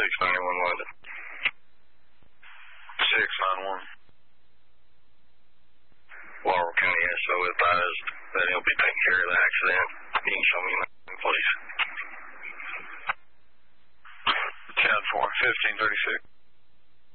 691 London. 691. Laurel County SO advised that he'll be taking care of the accident. Can you show me that, please? 10-4, 1536.